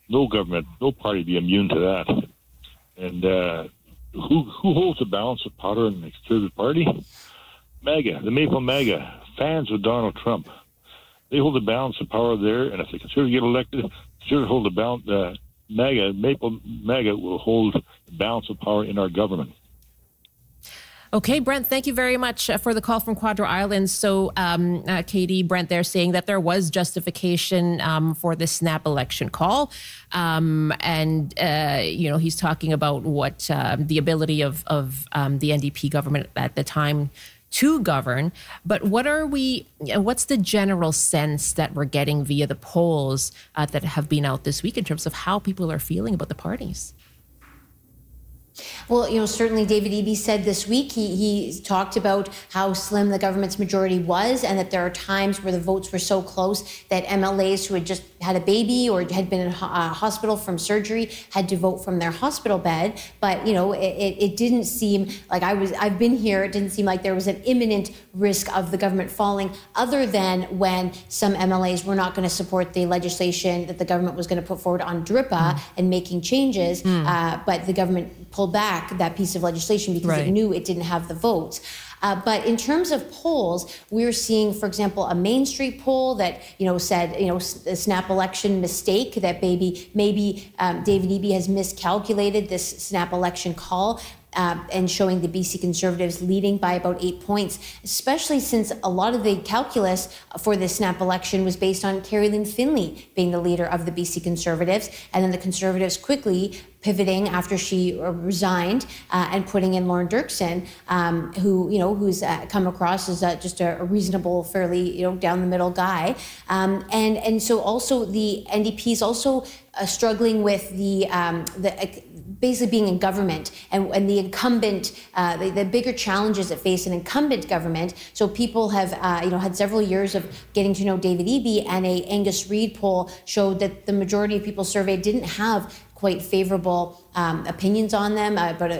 no government, no party be immune to that. And who holds the balance of power in the Conservative Party? MAGA, the Maple MAGA, fans of Donald Trump. They hold the balance of power there, and if the Conservatives get elected, Conservatives hold the balance. Maple MAGA will hold the balance of power in our government. Okay, Brent, thank you very much for the call from Quadro Islands. So, Katie, Brent, they're saying that there was justification for the snap election call. He's talking about what the ability of the NDP government at the time to govern. But what's the general sense that we're getting via the polls that have been out this week in terms of how people are feeling about the parties? Well, certainly David Eby said this week, he talked about how slim the government's majority was and that there are times where the votes were so close that MLAs who had just had a baby or had been in a hospital from surgery had to vote from their hospital bed. But, it didn't seem like I've been here. It didn't seem like there was an imminent risk of the government falling other than when some MLAs were not going to support the legislation that the government was going to put forward on DRIPA and making changes. But the government pulled back that piece of legislation because it knew it didn't have the votes. But in terms of polls, we're seeing, for example, a Main Street poll that, said, a snap election mistake, that maybe David Eby has miscalculated this snap election call. And showing the BC Conservatives leading by about 8 points, especially since a lot of the calculus for this snap election was based on Carrie-Lynne Finley being the leader of the BC Conservatives, and then the Conservatives quickly pivoting after she resigned and putting in Lauren Dirksen, who's come across as just a reasonable, fairly down the middle guy, and so also the NDP is also struggling with the basically being in government and the incumbent, the bigger challenges that face an incumbent government. So people have, had several years of getting to know David Eby, and a Angus Reid poll showed that the majority of people surveyed didn't have quite favorable opinions on them. But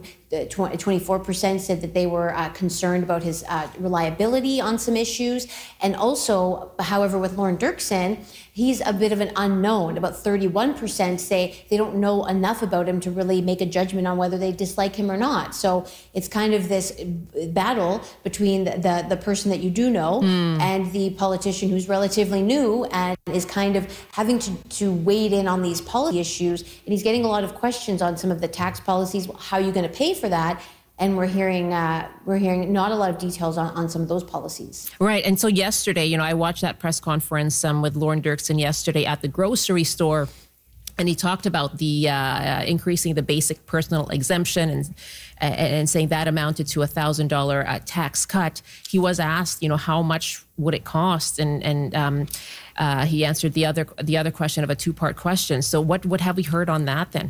24% said that they were concerned about his reliability on some issues. And also, however, with Lauren Dirksen, he's a bit of an unknown. About 31% say they don't know enough about him to really make a judgment on whether they dislike him or not. So it's kind of this battle between the person that you do know and the politician who's relatively new and is kind of having to wade in on these policy issues. And he's getting a lot of questions on some of the tax policies. How are you going to pay for that? And we're hearing not a lot of details on some of those policies. Right. And so yesterday, I watched that press conference with Lauren Dirksen yesterday at the grocery store. And he talked about the increasing the basic personal exemption and saying that amounted to $1,000 tax cut. He was asked, how much would it cost? And he answered the other question of a two-part question. So what have we heard on that then?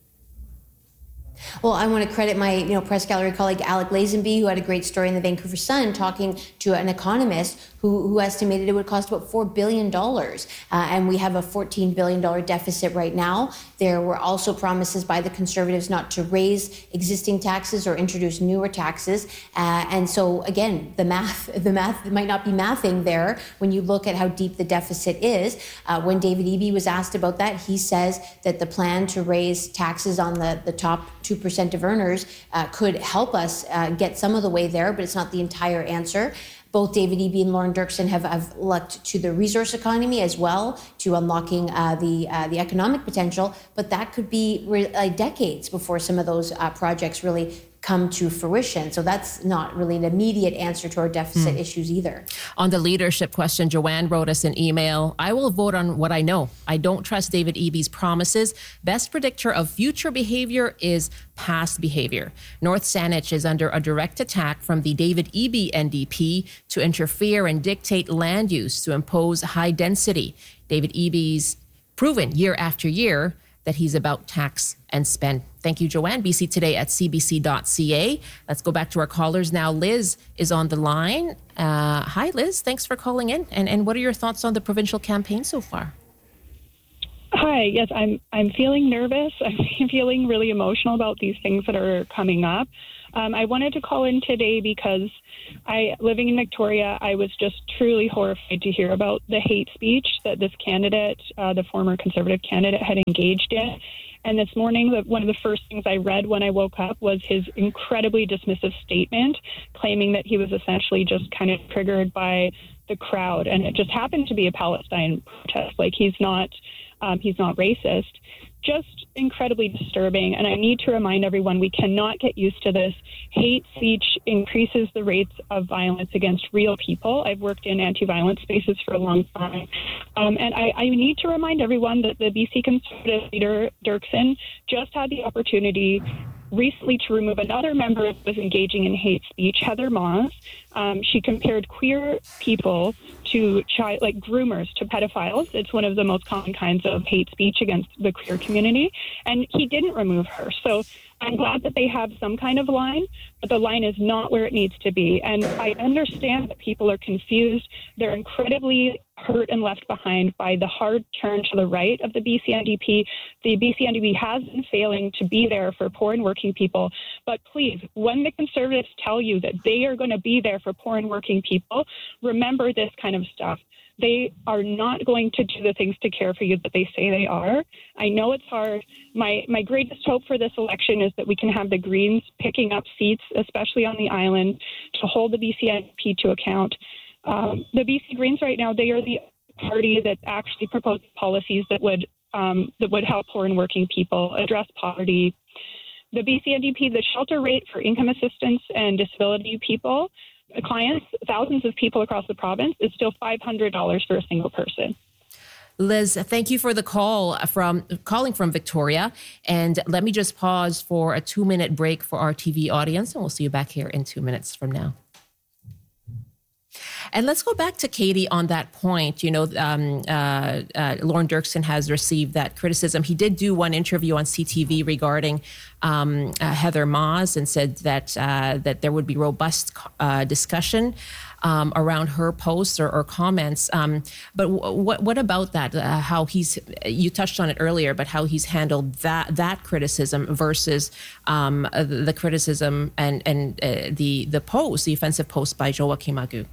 Well, I want to credit my press gallery colleague Alec Lazenby, who had a great story in the Vancouver Sun, talking to an economist who estimated it would cost about $4 billion. And we have a $14 billion deficit right now. There were also promises by the Conservatives not to raise existing taxes or introduce newer taxes. And so, again, the math might not be mathing there when you look at how deep the deficit is. When David Eby was asked about that, he says that the plan to raise taxes on the top 2% of earners could help us get some of the way there, but it's not the entire answer. Both David Eby and Lauren Dirksen have looked to the resource economy as well, to unlocking the economic potential, but that could be decades before some of those projects really come to fruition. So that's not really an immediate answer to our deficit issues either. On the leadership question, Joanne wrote us an email. I will vote on what I know. I don't trust David Eby's promises. Best predictor of future behavior is past behavior. North Saanich is under a direct attack from the David Eby NDP to interfere and dictate land use to impose high density. David Eby's proven year after year that he's about tax and spend. Thank you, Joanne. BC Today at cbc.ca. Let's go back to our callers now. Liz is on the line. Hi, Liz. Thanks for calling in. And what are your thoughts on the provincial campaign so far? Hi. Yes, I'm feeling nervous. I'm feeling really emotional about these things that are coming up. I wanted to call in today because living in Victoria, I was just truly horrified to hear about the hate speech that this candidate, the former Conservative candidate, had engaged in. And this morning, one of the first things I read when I woke up was his incredibly dismissive statement, claiming that he was essentially just kind of triggered by the crowd. And it just happened to be a Palestine protest. Like, he's not racist. Just incredibly disturbing. And I need to remind everyone, we cannot get used to this. Hate speech increases the rates of violence against real people. I've worked in anti-violence spaces for a long time. And I need to remind everyone that the BC Conservative leader, Dirksen, just had the opportunity recently to remove another member who was engaging in hate speech, Heather Moss. She compared queer people to like groomers to pedophiles. It's one of the most common kinds of hate speech against the queer community. And he didn't remove her. So I'm glad that they have some kind of line, but the line is not where it needs to be. And I understand that people are confused. They're incredibly hurt and left behind by the hard turn to the right of the BC NDP. The BC NDP has been failing to be there for poor and working people. But please, when the Conservatives tell you that they are going to be there for poor and working people, remember this kind of stuff. They are not going to do the things to care for you that they say they are. I know it's hard. My greatest hope for this election is that we can have the Greens picking up seats, especially on the island, to hold the BC NDP to account. The BC Greens right now, they are the party that actually proposes policies that would help poor and working people, address poverty. The BC NDP, the shelter rate for income assistance and disability people, clients, thousands of people across the province, is still $500 for a single person. Liz, thank you for the calling from Victoria. And let me just pause for a 2-minute break for our TV audience, and we'll see you back here in 2 minutes from now. And let's go back to Katie on that point. You know, Lorne Dirksen has received that criticism. He did do one interview on CTV regarding Heather Moss and said that there would be robust discussion around her posts or comments. But what about that? How you touched on it earlier, but how he's handled that criticism versus the criticism and the offensive post by Joaquim Agu.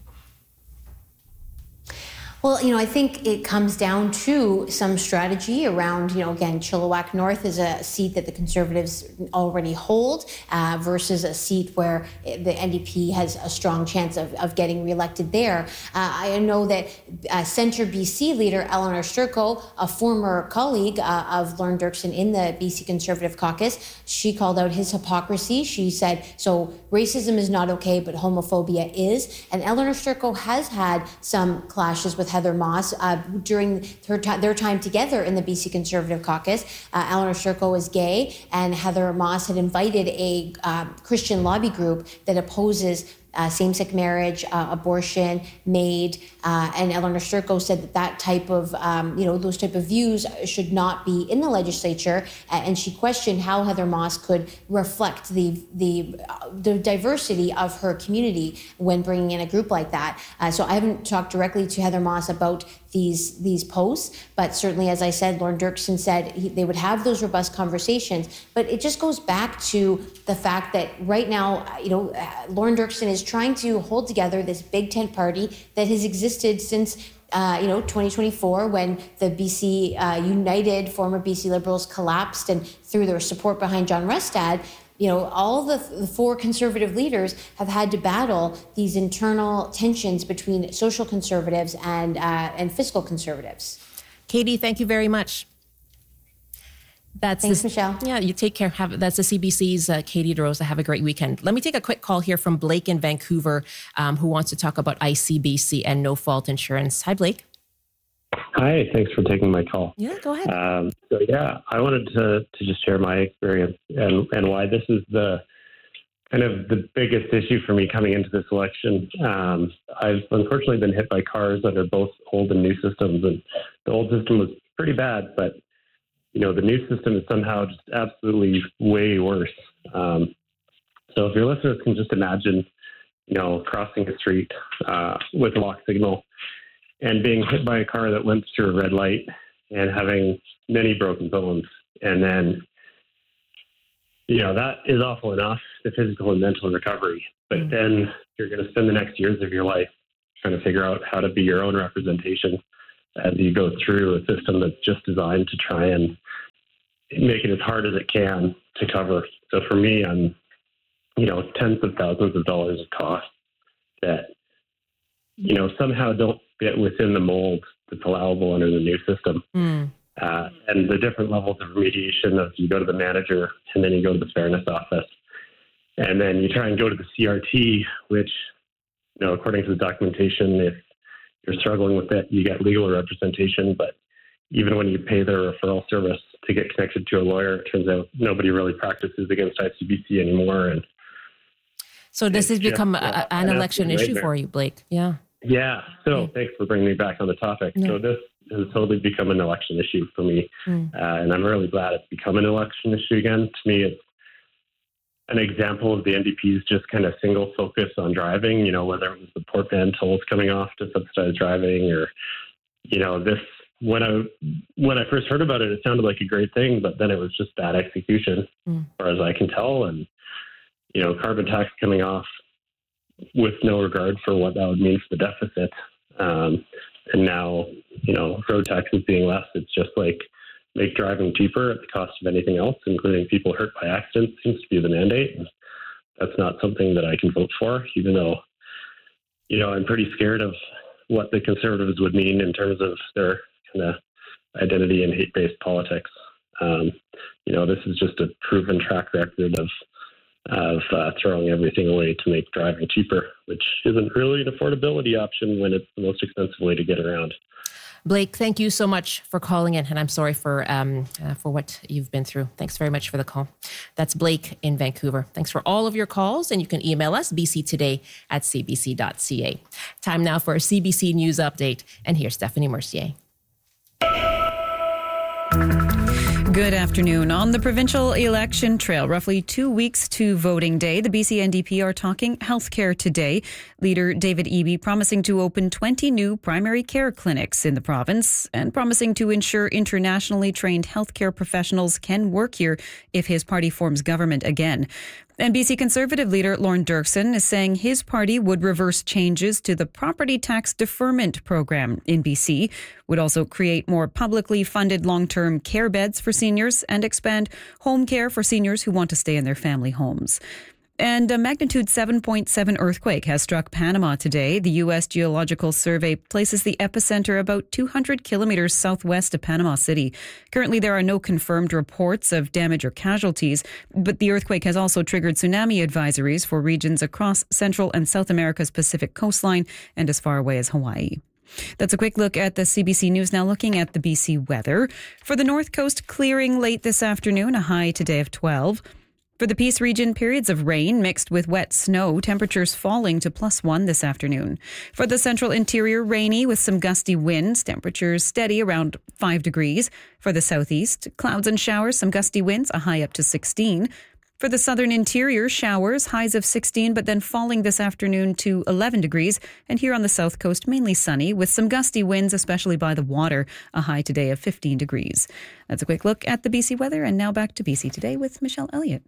Well, I think it comes down to some strategy around, again, Chilliwack North is a seat that the Conservatives already hold versus a seat where the NDP has a strong chance of getting reelected there. I know that Centre BC leader Eleanor Sturko, a former colleague of Lorne Dirksen in the BC Conservative caucus, she called out his hypocrisy. She said, so racism is not okay, but homophobia is. And Eleanor Sturko has had some clashes with Heather Moss during their time together in the BC Conservative caucus. Eleanor Sturko is gay, and Heather Moss had invited a Christian lobby group that opposes same-sex marriage, abortion, MAID, and Eleanor Sturko said that type of, those type of views should not be in the legislature, and she questioned how Heather Moss could reflect the diversity of her community when bringing in a group like that. So I haven't talked directly to Heather Moss about these posts, but certainly, as I said, Lorne Dirksen said they would have those robust conversations. But it just goes back to the fact that right now, Lorne Dirksen is trying to hold together this big tent party that has existed since 2024, when the BC United, former BC Liberals, collapsed and threw their support behind John Rustad. All the four Conservative leaders have had to battle these internal tensions between social Conservatives and fiscal Conservatives. Katie, thank you very much. Thanks, Michelle. Yeah, you take care. That's the CBC's Katie DeRosa. Have a great weekend. Let me take a quick call here from Blake in Vancouver, who wants to talk about ICBC and no-fault insurance. Hi, Blake. Hi, thanks for taking my call. Yeah, go ahead. I wanted to just share my experience and why this is the biggest issue for me coming into this election. I've unfortunately been hit by cars under both old and new systems, and the old system was pretty bad, but the new system is somehow just absolutely way worse. So if your listeners can just imagine, crossing a street with a lock signal and being hit by a car that went through a red light and having many broken bones. And then, that is awful enough, the physical and mental recovery. But then you're going to spend the next years of your life trying to figure out how to be your own representation as you go through a system that's just designed to try and make it as hard as it can to cover. So for me, I'm, tens of thousands of dollars of cost that, somehow don't fit within the mold that's allowable under the new system. And the different levels of remediation of you go to the manager and then you go to the fairness office and then you try and go to the CRT, which, according to the documentation, if you're struggling with it, you get legal representation. But even when you pay their referral service to get connected to a lawyer, it turns out nobody really practices against ICBC anymore. And so this has become an election issue for you, Blake. Yeah. Yeah. So thanks for bringing me back on the topic. No. So this has totally become an election issue for me. And I'm really glad it's become an election issue again. To me, it's an example of the NDP's just kind of single focus on driving, whether it was the port ban tolls coming off to subsidize driving or, this, when I first heard about it, it sounded like a great thing, but then it was just bad execution as far as I can tell. And, carbon tax coming off with no regard for what that would mean for the deficit. And now, road taxes being less, it's just like make driving cheaper at the cost of anything else, including people hurt by accidents, seems to be the mandate. And that's not something that I can vote for, even though, I'm pretty scared of what the Conservatives would mean in terms of their kind of identity and hate-based politics. This is just a proven track record of throwing everything away to make driving cheaper, which isn't really an affordability option when it's the most expensive way to get around. Blake, thank you so much for calling in, and I'm sorry for what you've been through. Thanks very much for the call. That's Blake in Vancouver. Thanks for all of your calls, and you can email us, bctoday@cbc.ca. Time now for a CBC News update, and here's Stephanie Mercier. Good afternoon. On the provincial election trail, roughly 2 weeks to voting day, the BC NDP are talking healthcare today. Leader David Eby promising to open 20 new primary care clinics in the province and promising to ensure internationally trained healthcare professionals can work here if his party forms government again. And BC Conservative leader Lorne Dirksen is saying his party would reverse changes to the property tax deferment program in BC, would also create more publicly funded long-term care beds for seniors and expand home care for seniors who want to stay in their family homes. And a magnitude 7.7 earthquake has struck Panama today. The U.S. Geological Survey places the epicenter about 200 kilometers southwest of Panama City. Currently, there are no confirmed reports of damage or casualties, but the earthquake has also triggered tsunami advisories for regions across Central and South America's Pacific coastline and as far away as Hawaii. That's a quick look at the CBC News. Now looking at the BC weather. For the North Coast, clearing late this afternoon, a high today of 12. For the Peace region, periods of rain mixed with wet snow, temperatures falling to +1 this afternoon. For the central interior, rainy with some gusty winds, temperatures steady around 5 degrees. For the southeast, clouds and showers, some gusty winds, a high up to 16. For the southern interior, showers, highs of 16, but then falling this afternoon to 11 degrees. And here on the south coast, mainly sunny with some gusty winds, especially by the water, a high today of 15 degrees. That's a quick look at the BC weather. And now back to BC Today with Michelle Elliott.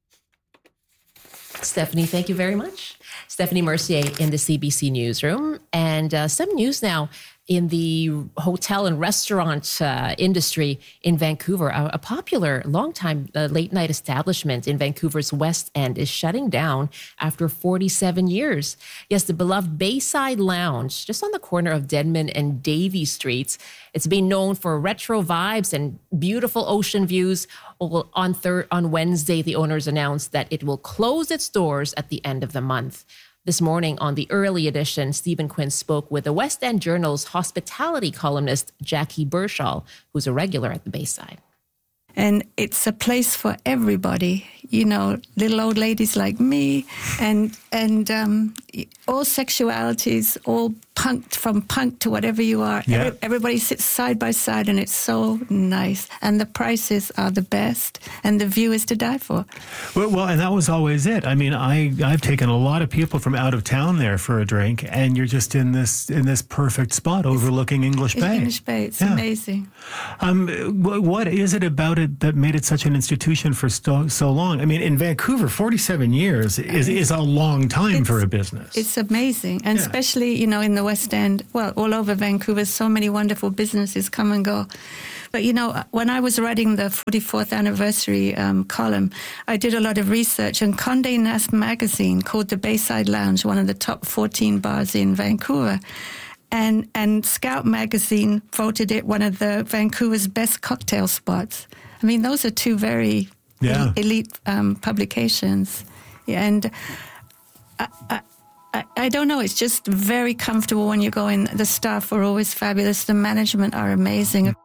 Stephanie, thank you very much. Stephanie Mercier in the CBC newsroom. And some news now in the hotel and restaurant industry in Vancouver. A popular, long-time late-night establishment in Vancouver's West End is shutting down after 47 years. Yes, the beloved Bayside Lounge, just on the corner of Denman and Davie Streets. It's been known for retro vibes and beautiful ocean views. On Wednesday, the owners announced that it will close its doors at the end of the month. This morning on the early edition, Stephen Quinn spoke with the West End Journal's hospitality columnist, Jackie Burchall, who's a regular at the Bayside. And it's a place for everybody, you know, little old ladies like me, and all sexualities, all from punk to whatever you are. Yeah. Everybody sits side by side, and it's so nice. And the prices are the best, and the view is to die for. Well, and that was always it. I mean, I've taken a lot of people from out of town there for a drink, and you're just in this perfect spot overlooking English Bay. English Bay, it's amazing. What is it about it that made it such an institution for so long? I mean, in Vancouver, 47 years is a long time for a business. It's amazing. And especially, you know, in the West End, well, all over Vancouver, so many wonderful businesses come and go. But, you know, when I was writing the 44th anniversary column, I did a lot of research, and Condé Nast magazine called the Bayside Lounge one of the top 14 bars in Vancouver. And Scout magazine voted it one of the Vancouver's best cocktail spots. I mean, those are two very elite publications. Yeah, and I don't know, it's just very comfortable when you go in. The staff are always fabulous. The management are amazing.